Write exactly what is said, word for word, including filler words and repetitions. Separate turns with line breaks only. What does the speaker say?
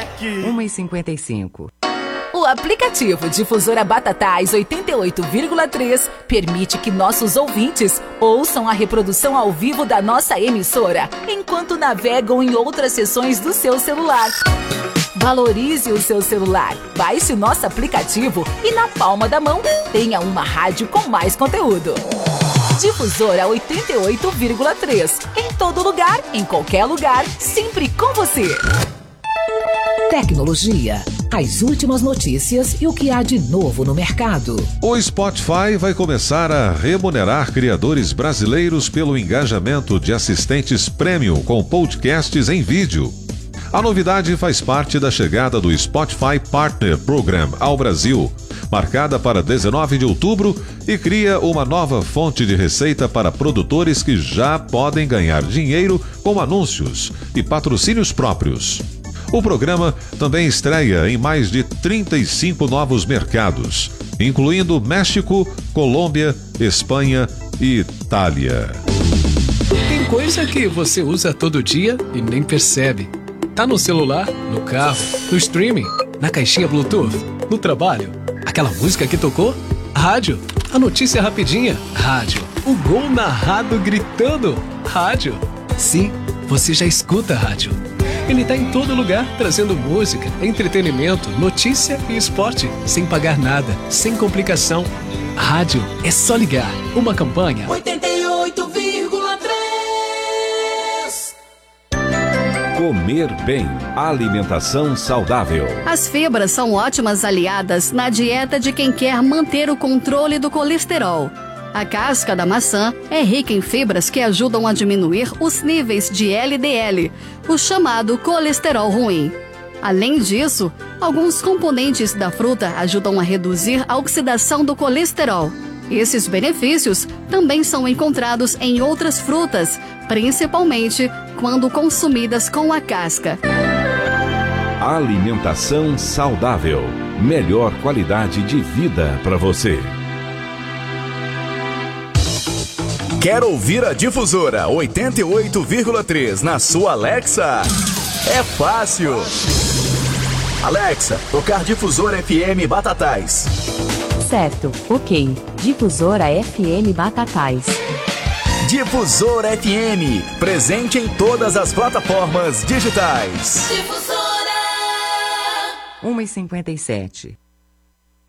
moleque!
uma e cinquenta e cinco.
O aplicativo Difusora Batatais oitenta e oito vírgula três permite que nossos ouvintes ouçam a reprodução ao vivo da nossa emissora enquanto navegam em outras seções do seu celular. Valorize o seu celular, baixe o nosso aplicativo e na palma da mão tenha uma rádio com mais conteúdo. Difusora oitenta e oito vírgula três. Em todo lugar, em qualquer lugar, sempre com você.
Tecnologia, as últimas notícias e o que há de novo no mercado.
O Spotify vai começar a remunerar criadores brasileiros pelo engajamento de assistentes premium com podcasts em vídeo. A novidade faz parte da chegada do Spotify Partner Program ao Brasil, marcada para dezenove de outubro, e cria uma nova fonte de receita para produtores que já podem ganhar dinheiro com anúncios e patrocínios próprios. O programa também estreia em mais de trinta e cinco novos mercados, incluindo México, Colômbia, Espanha e Itália.
Tem coisa que você usa todo dia e nem percebe. Tá no celular, no carro, no streaming, na caixinha Bluetooth, no trabalho. Aquela música que tocou? Rádio. A notícia rapidinha? Rádio. O gol narrado gritando? Rádio. Sim, você já escuta rádio. Ele tá em todo lugar, trazendo música, entretenimento, notícia e esporte, sem pagar nada, sem complicação. Rádio é só ligar. Uma campanha
oitenta e oito vírgula três.
Comer bem. Alimentação saudável.
As fibras são ótimas aliadas na dieta de quem quer manter o controle do colesterol. A casca da maçã é rica em fibras que ajudam a diminuir os níveis de L D L, o chamado colesterol ruim. Além disso, alguns componentes da fruta ajudam a reduzir a oxidação do colesterol. Esses benefícios também são encontrados em outras frutas, principalmente quando consumidas com a casca.
Alimentação saudável. Melhor qualidade de vida para você.
Quer ouvir a Difusora oitenta e oito vírgula três na sua Alexa? É fácil. Alexa, tocar Difusora F M Batatais.
Certo, ok. Difusora F M Batatais.
Difusora F M, presente em todas as plataformas digitais.
Difusora
uma e cinquenta e sete.